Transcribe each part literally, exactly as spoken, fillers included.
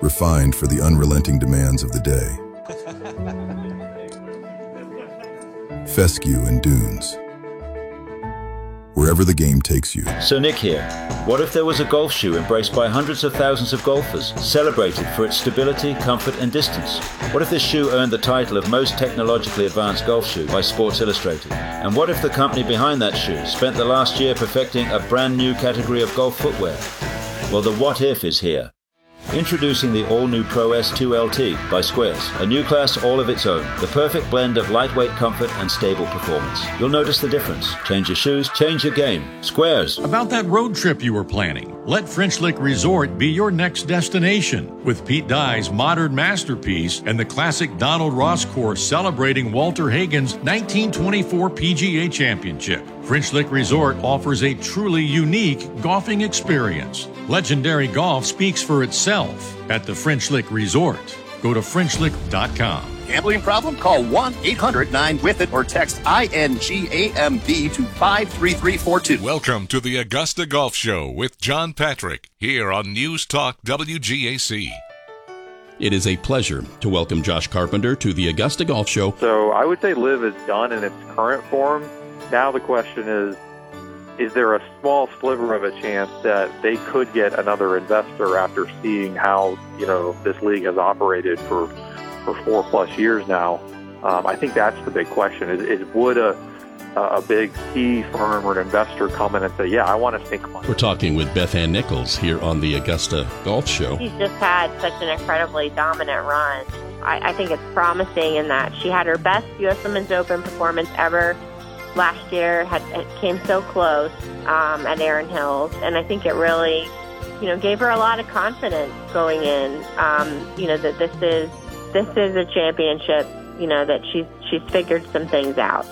refined for the unrelenting demands of the day. Fescue and dunes. Wherever the game takes you. So Nick here. What if there was a golf shoe embraced by hundreds of thousands of golfers, celebrated for its stability, comfort and distance? What if this shoe earned the title of most technologically advanced golf shoe by Sports Illustrated? And what if the company behind that shoe spent the last year perfecting a brand new category of golf footwear? Well, the what if is here. Introducing the all-new Pro S two L T by Squares, a new class all of its own, the perfect blend of lightweight comfort and stable performance. You'll notice the difference. Change your shoes, change your game. Squares. About that road trip you were planning, let French Lick Resort be your next destination. With Pete Dye's modern masterpiece and the classic Donald Ross course celebrating Walter Hagen's nineteen twenty-four P G A Championship. French Lick Resort offers a truly unique golfing experience. Legendary golf speaks for itself at the French Lick Resort. Go to French Lick dot com. Gambling problem? Call one eight hundred nine with it or text I N G A M B to five three three four two. Welcome to the Augusta Golf Show with John Patrick here on News Talk W G A C. It is a pleasure to welcome Josh Carpenter to the Augusta Golf Show. So I would say Live is done in its current form. Now the question is, is there a small sliver of a chance that they could get another investor after seeing how, you know, this league has operated for, for four plus years now? Um, I think that's the big question is, is would a, a big P firm or an investor come in and say, yeah, I want to sink money? We're talking with Beth Ann Nichols here on the Augusta Golf Show. She's just had such an incredibly dominant run. I, I think it's promising in that she had her best U S Women's Open performance ever last year, had it came so close um, at Erin Hills, and I think it really, you know, gave her a lot of confidence going in. Um, you know that this is this is a championship. You know that she's she's figured some things out.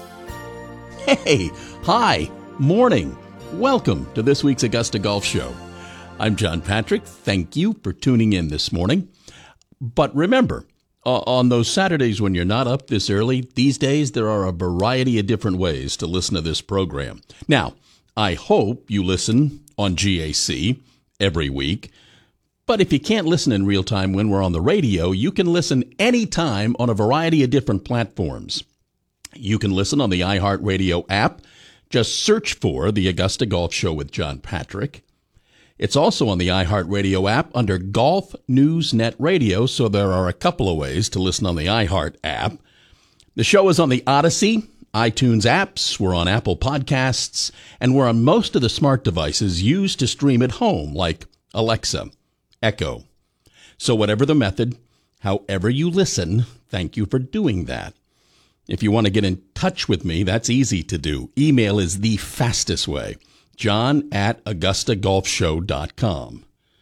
Hey, hi, morning, welcome to this week's Augusta Golf Show. I'm John Patrick. Thank you for tuning in this morning. But remember, Uh, on those Saturdays when you're not up this early, these days there are a variety of different ways to listen to this program. Now, I hope you listen on G A C every week, but if you can't listen in real time when we're on the radio, you can listen anytime on a variety of different platforms. You can listen on the iHeartRadio app. Just search for the Augusta Golf Show with John Patrick. It's also on the iHeartRadio app under Golf News Net Radio, so there are a couple of ways to listen on the iHeart app. The show is on the Odyssey, iTunes apps, we're on Apple Podcasts, and we're on most of the smart devices used to stream at home, like Alexa, Echo. So whatever the method, however you listen, thank you for doing that. If you want to get in touch with me, that's easy to do. Email is the fastest way. John at Augusta Golf Show dot com.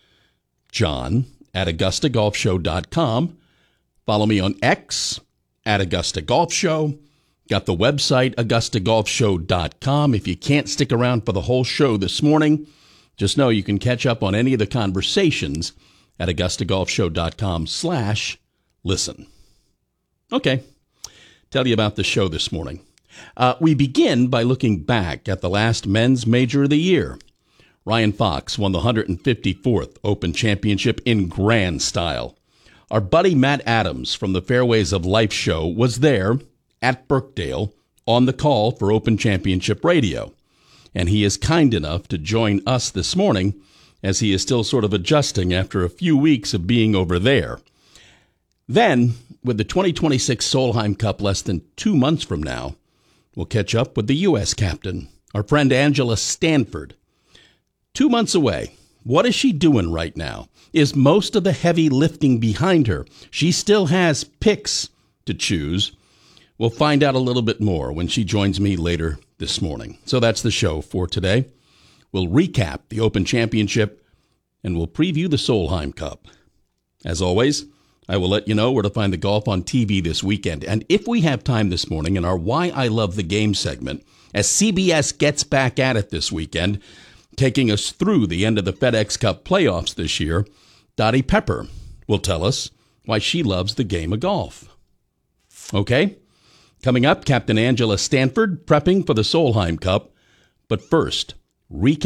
John at Augusta Golf Show dot com. Follow me on X at Augusta Golf Show. Got the website Augusta Golf Show dot com. If you can't stick around for the whole show this morning, just know you can catch up on any of the conversations at Augusta Golf Show dot com slash listen. Okay, tell you about the show this morning. Uh, we begin by looking back at the last men's major of the year. Ryan Fox won the one hundred fifty-fourth Open Championship in grand style. Our buddy Matt Adams from the Fairways of Life show was there at Birkdale on the call for Open Championship Radio. And he is kind enough to join us this morning as he is still sort of adjusting after a few weeks of being over there. Then, with the twenty twenty-six Solheim Cup less than two months from now, we'll catch up with the U S captain, our friend Angela Stanford. Two months away. What is she doing right now? Is most of the heavy lifting behind her? She still has picks to choose. We'll find out a little bit more when she joins me later this morning. So that's the show for today. We'll recap the Open Championship, and we'll preview the Solheim Cup. As always, I will let you know where to find the golf on T V this weekend. And if we have time this morning in our Why I Love the Game segment, as C B S gets back at it this weekend, taking us through the end of the FedEx Cup playoffs this year, Dottie Pepper will tell us why she loves the game of golf. Okay? Coming up, Captain Angela Stanford prepping for the Solheim Cup. But first, recap.